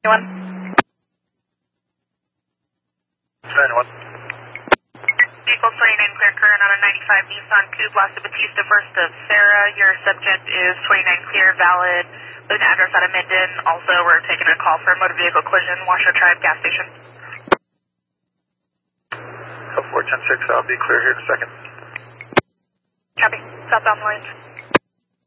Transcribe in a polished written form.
Anyone? 91. Vehicle 29 clear, current on a 95 Nissan Coupe, Las Batista, first of Sarah. Your subject is 29 clear, valid, with an address out of Minden. Also, we're taking a call for a motor vehicle collision, Washoe Tribe gas station. 410-6, I'll be clear here in a second. Copy. Southbound lanes.